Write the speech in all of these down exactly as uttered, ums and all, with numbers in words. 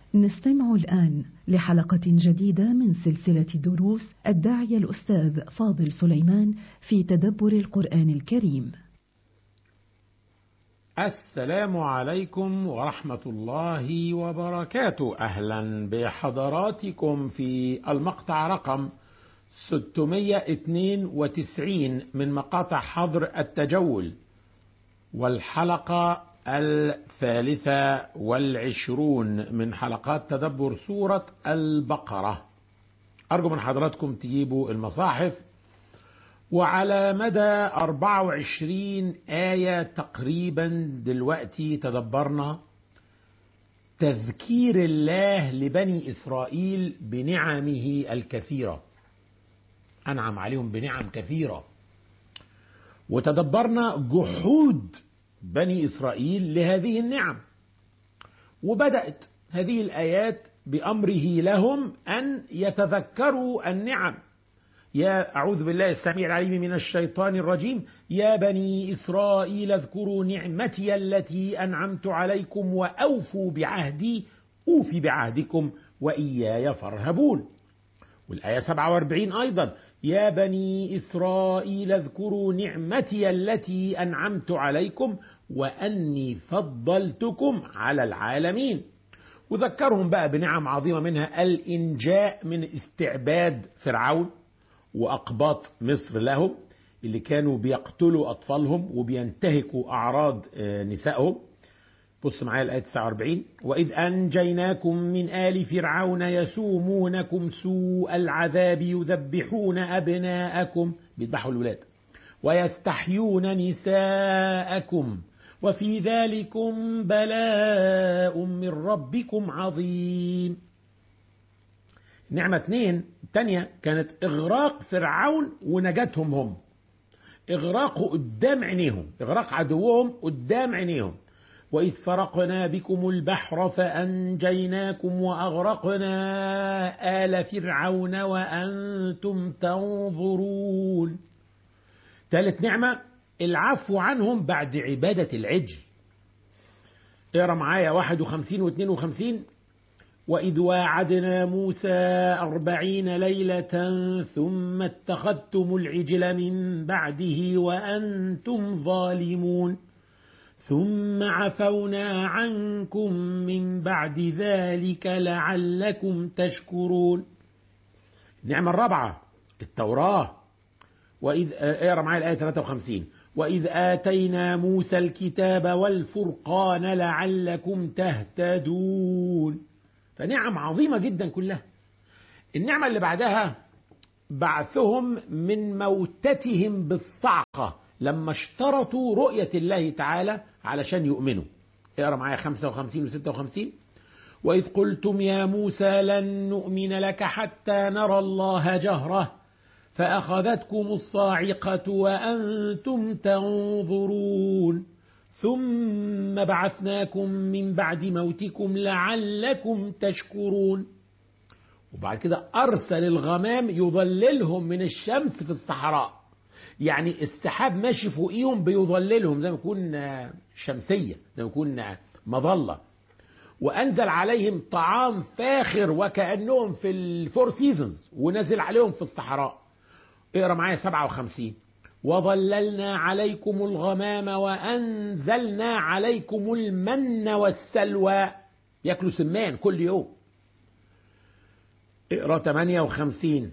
نستمع الآن لحلقة جديدة من سلسلة دروس الداعية الأستاذ فاضل سليمان في تدبر القرآن الكريم. السلام عليكم ورحمة الله وبركاته. أهلا بحضراتكم في المقطع رقم ستمائة واثنين وتسعين من مقاطع حظر التجول، والحلقة الثالثة والعشرون من حلقات تدبر سورة البقرة. أرجو من حضراتكم تجيبوا المصاحف. وعلى مدى أربعة وعشرين آية تقريبا دلوقتي تدبرنا تذكير الله لبني إسرائيل بنعمه الكثيرة، أنعم عليهم بنعم كثيرة، وتدبرنا جحود بني إسرائيل لهذه النعم. وبدأت هذه الآيات بأمره لهم أن يتذكروا النعم. يا أعوذ بالله السميع العليم من الشيطان الرجيم: يا بني إسرائيل اذكروا نعمتي التي أنعمت عليكم وأوفوا بعهدي أوفي بعهدكم وإياي فارهبون. والآية سبعة وأربعين أيضا: يا بني إسرائيل اذكروا نعمتي التي أنعمت عليكم وأني فضلتكم على العالمين. وذكرهم بقى بنعم عظيمة، منها الإنجاء من استعباد فرعون وأقباط مصر لهم، اللي كانوا بيقتلوا أطفالهم وبينتهكوا أعراض نسائهم. بص معايا الآية تسعة وأربعين: وإذ أنجيناكم من آل فرعون يسومونكم سوء العذاب يذبحون أبناءكم، بيذبحوا الولاد، ويستحيون نساءكم وفي ذلكم بلاء من ربكم عظيم. نعمة اثنين الثانية كانت إغراق فرعون ونجاتهم هم، إغراقه قدام عينيهم، إغراق عدوهم قدام عينيهم. وإذ فرقنا بكم البحر فأنجيناكم وأغرقنا آل فرعون وأنتم تنظرون. ثالث نعمة العفو عنهم بعد عبادة العجل. اقرأ معايا واحد وخمسين واثنين وخمسين: وإذ واعدنا موسى أربعين ليلة ثم اتخذتم العجل من بعده وأنتم ظالمون ثم عفونا عنكم من بعد ذلك لعلكم تشكرون. النعمة الرابعة التوراة. وإذ اقرأ معايا الآية ثلاثة وخمسين: وإذ آتينا موسى الكتاب والفرقان لعلكم تهتدون. فنعم عظيمة جدا كلها. النعمة اللي بعدها بعثهم من موتتهم بالصعقة لما اشترطوا رؤية الله تعالى علشان يؤمنوا. اقرأ معايا خمسة وخمسين وستة وخمسين: وإذ قلتم يا موسى لن نؤمن لك حتى نرى الله جهرة فأخذتكم الصاعقة وأنتم تنظرون ثم بعثناكم من بعد موتكم لعلكم تشكرون. وبعد كده أرسل الغمام يظللهم من الشمس في الصحراء، يعني السحاب ماشي فوقيهم بيظللهم زي ما يكون شمسية، زي ما يكون مظلة. وأنزل عليهم طعام فاخر وكأنهم في الفور سيزونز ونزل عليهم في الصحراء. اقرأ معايا سبعة وخمسين: وظللنا عليكم الغمام وأنزلنا عليكم المن والسلوى، يأكلوا سمان كل يوم. اقرأ ثمانية وخمسين: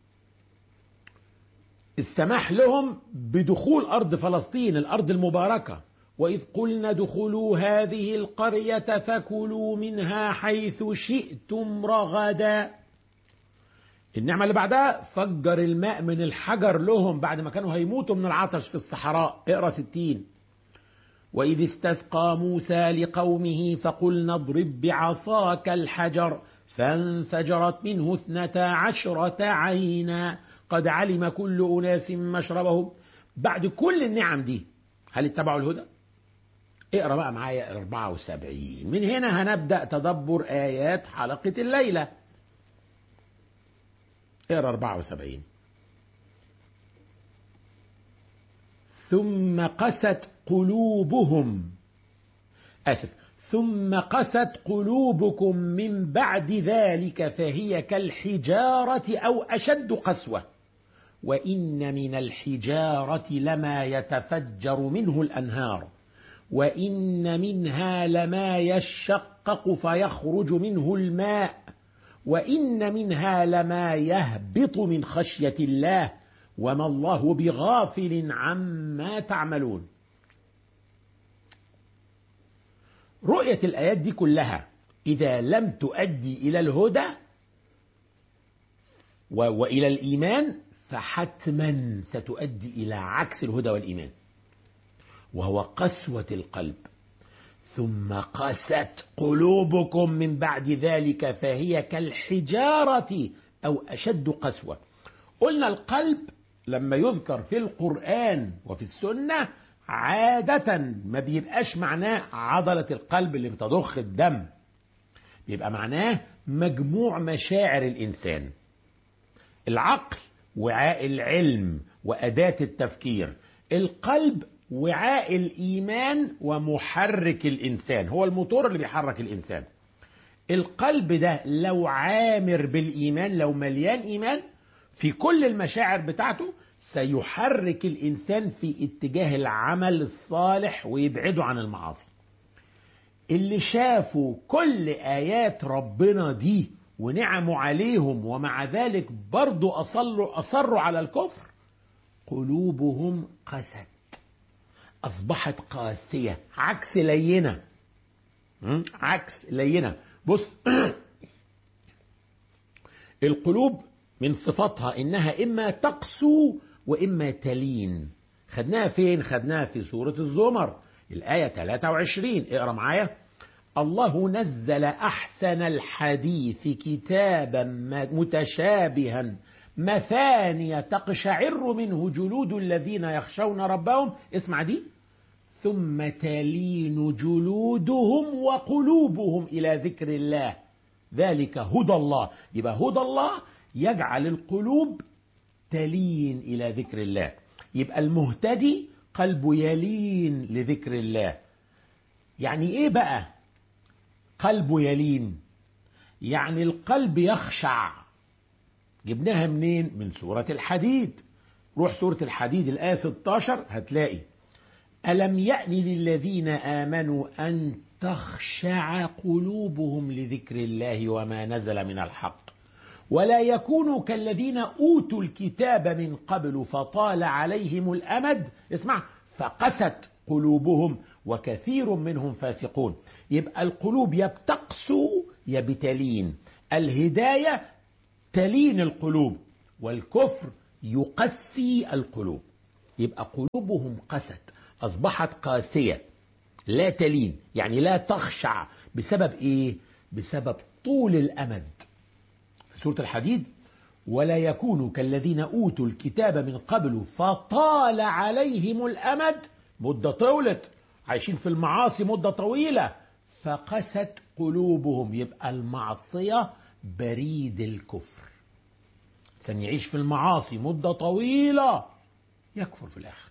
السماح لهم بدخول أرض فلسطين الأرض المباركة. وإذ قلنا ادخلوا هذه القرية فكلوا منها حيث شئتم رغدا. النعمة اللي بعدها فجر الماء من الحجر لهم بعد ما كانوا هيموتوا من العطش في الصحراء. اقرأ ستين: وإذ استسقى موسى لقومه فقلنا اضرب بعصاك الحجر فانفجرت منه اثنتا عشرة عينا قد علم كل أناس مشربهم. بعد كل النعم دي هل اتبعوا الهدى؟ اقرأ بقى معايا أربعة وسبعين. من هنا هنبدأ تدبر آيات حلقة الليلة. اقرأ أربعة وسبعين: ثم قست قلوبهم آسف ثم قست قلوبكم من بعد ذلك فهي كالحجارة أو أشد قسوة وإن من الحجارة لما يتفجر منه الأنهار وإن منها لما يشقق فيخرج منه الماء وإن منها لما يهبط من خشية الله وما الله بغافل عما تعملون. رؤية الآيات دي كلها إذا لم تؤدي إلى الهدى وإلى الإيمان فحتما ستؤدي إلى عكس الهدى والإيمان، وهو قسوة القلب. ثم قست قلوبكم من بعد ذلك فهي كالحجارة أو أشد قسوة. قلنا القلب لما يذكر في القرآن وفي السنة عادة ما بيبقاش معناه عضلة القلب اللي بتضخ الدم، بيبقى معناه مجموع مشاعر الإنسان. العقل وعاء العلم وأداة التفكير، القلب وعاء الإيمان ومحرك الإنسان، هو الموتور اللي بيحرك الإنسان. القلب ده لو عامر بالإيمان، لو مليان إيمان في كل المشاعر بتاعته، سيحرك الإنسان في اتجاه العمل الصالح ويبعده عن المعاصي. اللي شافوا كل آيات ربنا دي ونعموا عليهم ومع ذلك برضو أصروا, أصروا على الكفر، قلوبهم قست، أصبحت قاسية، عكس لينة. عكس لينة. بص القلوب من صفاتها إنها إما تقسو وإما تلين. خدناها فين؟ خدناها في سورة الزمر الآية ثلاثة وعشرين. اقرأ معايا: الله نزل أحسن الحديث كتابا متشابها مثانية تقشعر منه جلود الذين يخشون ربهم. اسمع دي: ثم تلين جلودهم وقلوبهم إلى ذكر الله ذلك هدى الله. يبقى هدى الله يجعل القلوب تلين إلى ذكر الله. يبقى المهتدي قلبه يلين لذكر الله. يعني إيه بقى قلبه يلين؟ يعني القلب يخشع. جبناها منين؟ من سورة الحديد. روح سورة الحديد الآية ستة عشر هتلاقي: ألم يأن للذين آمنوا أن تخشع قلوبهم لذكر الله وما نزل من الحق ولا يكونوا كالذين أوتوا الكتاب من قبل فطال عليهم الأمد. اسمع: فقست قلوبهم وكثير منهم فاسقون. يبقى القلوب يا بتقسو يا بتلين. الهداية تلين القلوب والكفر يقسي القلوب. يبقى قلوبهم قست، أصبحت قاسية لا تلين، يعني لا تخشع. بسبب إيه؟ بسبب طول الأمد. في سورة الحديد: ولا يكونوا كالذين أوتوا الكتاب من قبل فطال عليهم الأمد. مدة طولت، عايشين في المعاصي مدة طويلة، فقست قلوبهم. يبقى المعصية بريد الكفر. سنعيش في المعاصي مدة طويلة يكفر في الآخر.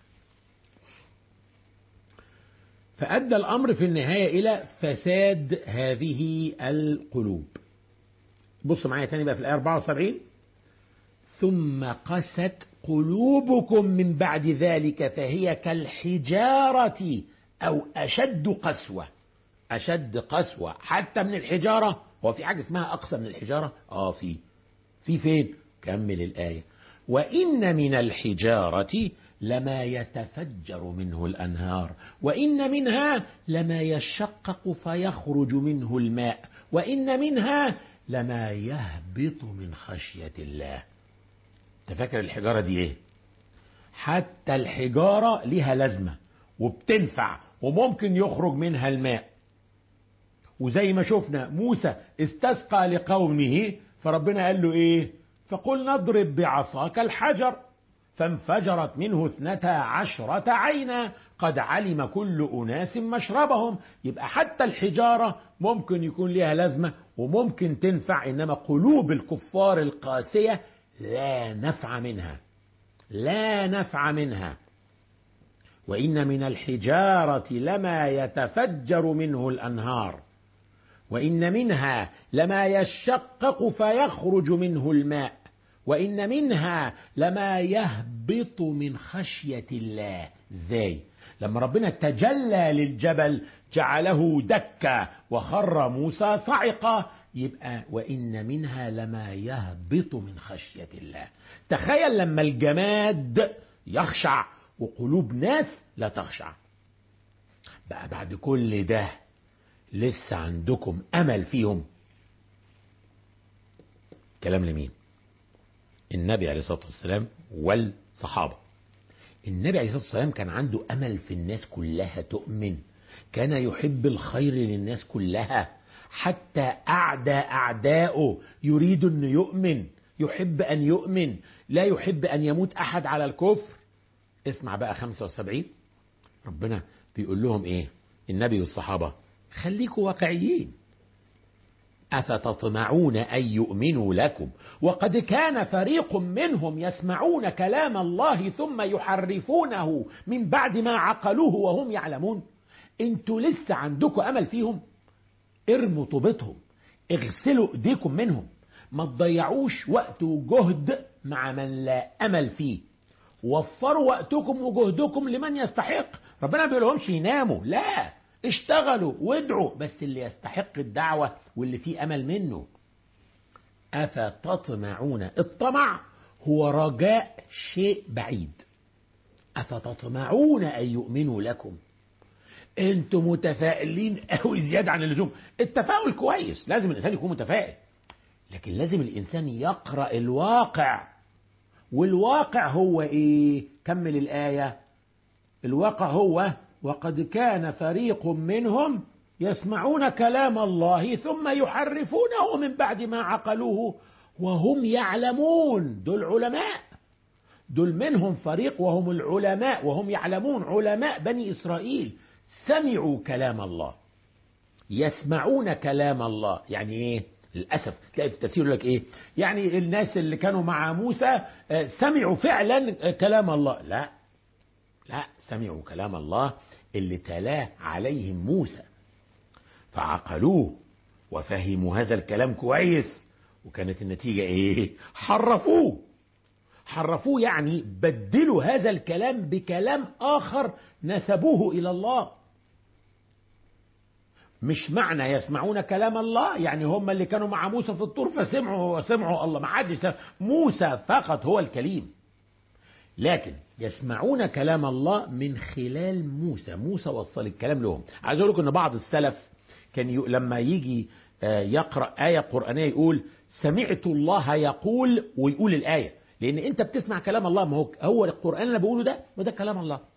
فأدى الأمر في النهاية إلى فساد هذه القلوب. بص معايا تاني بقى في الآية أربعة وسبعين: ثم قست قلوبكم من بعد ذلك فهي كالحجارة أو أشد قسوة. أشد قسوة حتى من الحجارة. هو في حاجة اسمها أقسى من الحجارة؟ آه في في فين؟ كمل الآية: وإن من الحجارة لما يتفجر منه الأنهار وإن منها لما يشقق فيخرج منه الماء وإن منها لما يهبط من خشية الله. تفكر الحجارة دي إيه؟ حتى الحجارة لها لازمة وبتنفع وممكن يخرج منها الماء. وزي ما شفنا موسى استسقى لقومه فربنا قال له إيه؟ فقل نضرب بعصاك الحجر فانفجرت منه اثنتا عشرة عينا قد علم كل أناس مشربهم. يبقى حتى الحجارة ممكن يكون لها لازمة وممكن تنفع، إنما قلوب الكفار القاسية لا نفع منها، لا نفع منها. وإن من الحجارة لما يتفجر منه الأنهار وإن منها لما يشقق فيخرج منه الماء وإن منها لما يهبط من خشية الله. ازاي؟ لما ربنا تجلى للجبل جعله دكا وخر موسى صعقا، يبقى وإن منها لما يهبط من خشية الله. تخيل لما الجماد يخشع وقلوب ناس لا تخشع. بقى بعد كل ده لسه عندكم أمل فيهم؟ كلام لمين؟ النبي عليه الصلاة والسلام والصحابة. النبي عليه الصلاة والسلام كان عنده أمل في الناس كلها تؤمن، كان يحب الخير للناس كلها، حتى أعداء أعدائه يريد أن يؤمن، يحب أن يؤمن، لا يحب أن يموت أحد على الكفر. اسمع بقى خمسة وسبعين ربنا بيقول لهم إيه؟ النبي والصحابة خليكوا واقعيين. أفتطمعون أن يؤمنوا لكم وقد كان فريق منهم يسمعون كلام الله ثم يحرفونه من بعد ما عقلوه وهم يعلمون. انتوا لسه عندكم أمل فيهم؟ ارموا طوبتهم، اغسلوا ايديكم منهم، ما تضيعوش وقت وجهد مع من لا أمل فيه، وفروا وقتكم وجهدكم لمن يستحق. ربنا بيقولهمش يناموا، لا، اشتغلوا وادعوا، بس اللي يستحق الدعوة واللي فيه أمل منه. أفتطمعون، الطمع هو رجاء شيء بعيد. أفتطمعون أن يؤمنوا لكم، انتم متفائلين قوي زيادة عن اللزوم. التفاؤل كويس، لازم الإنسان يكون متفائل، لكن لازم الإنسان يقرأ الواقع. والواقع هو إيه؟ كمل الآية. الواقع هو وقد كان فريق منهم يسمعون كلام الله ثم يحرفونه من بعد ما عقلوه وهم يعلمون. دول علماء، دول منهم فريق وهم العلماء وهم يعلمون، علماء بني إسرائيل سمعوا كلام الله. يسمعون كلام الله يعني إيه؟ للأسف تلاقي في التفسير يقول لك إيه؟ يعني الناس اللي كانوا مع موسى سمعوا فعلا كلام الله. لا لا، سمعوا كلام الله اللي تلاه عليهم موسى فعقلوه وفهموا هذا الكلام كويس، وكانت النتيجة ايه؟ حرفوه. حرفوه يعني بدلوا هذا الكلام بكلام آخر نسبوه إلى الله. مش معنى يسمعون كلام الله يعني هم اللي كانوا مع موسى في الطور فسمعوا وسمعوا الله، ما حدش، موسى فقط هو الكليم، لكن يسمعون كلام الله من خلال موسى. موسى وصل الكلام لهم. عايز اقول لكم ان بعض السلف كان ي... لما يجي يقرأ آية قرآنية يقول سمعت الله يقول، ويقول الآية، لأن أنت بتسمع كلام الله. ما هو هو القرآن اللي بقوله ده وده كلام الله.